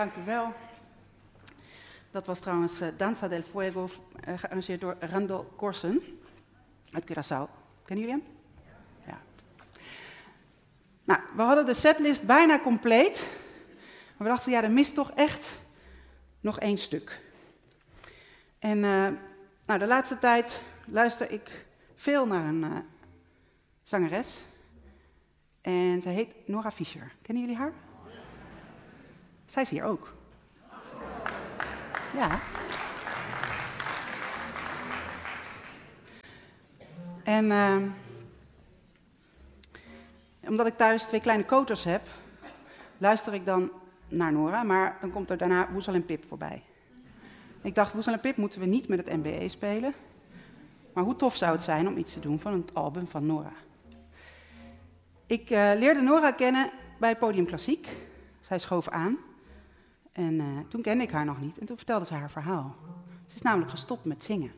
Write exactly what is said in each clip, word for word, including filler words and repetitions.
dank u wel. Dat was trouwens uh, Danza del Fuego, uh, gearrangeerd door Randall Corson uit Curaçao. Kennen jullie hem? Ja. Nou, we hadden de setlist bijna compleet. Maar we dachten, ja, er mist toch echt nog één stuk. En uh, nou, de laatste tijd luister ik veel naar een uh, zangeres. En zij heet Nora Fischer. Kennen jullie haar? Zij is hier ook. Ja. En uh, omdat ik thuis twee kleine koters heb, luister ik dan naar Nora, maar dan komt er daarna Woezel en Pip voorbij. Ik dacht, Woezel en Pip moeten we niet met het N B E spelen, maar hoe tof zou het zijn om iets te doen van het album van Nora. Ik uh, leerde Nora kennen bij Podium Klassiek. Zij schoof aan en uh, toen kende ik haar nog niet en toen vertelde ze haar verhaal. Ze is namelijk gestopt met zingen.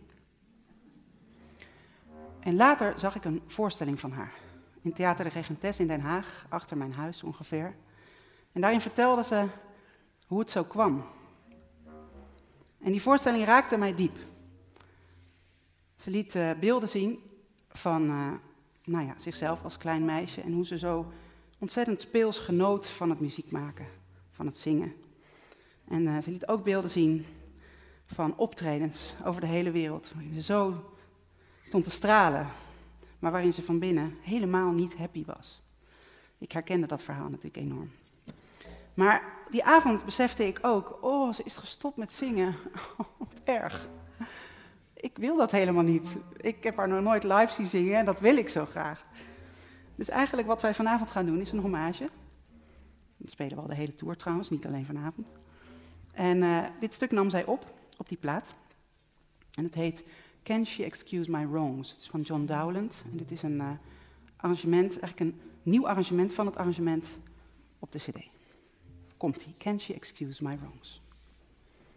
En later zag ik een voorstelling van haar in Theater de Regentes in Den Haag, achter mijn huis ongeveer. En daarin vertelde ze hoe het zo kwam. En die voorstelling raakte mij diep. Ze liet uh, beelden zien van uh, nou ja, zichzelf als klein meisje en hoe ze zo ontzettend speels genoot van het muziek maken, van het zingen. En uh, ze liet ook beelden zien van optredens over de hele wereld, waarin ze zo stond te stralen, maar waarin ze van binnen helemaal niet happy was. Ik herkende dat verhaal natuurlijk enorm. Maar die avond besefte ik ook, oh, ze is gestopt met zingen. Oh, wat erg. Ik wil dat helemaal niet. Ik heb haar nog nooit live zien zingen en dat wil ik zo graag. Dus eigenlijk wat wij vanavond gaan doen is een hommage. Dat spelen we al de hele tour trouwens, niet alleen vanavond. En uh, dit stuk nam zij op, op die plaat. En het heet Can She Excuse My Wrongs? Het is van John Dowland. En dit is een uh, arrangement, eigenlijk een nieuw arrangement van het arrangement op de cd. Komt-ie, Can She Excuse My Wrongs?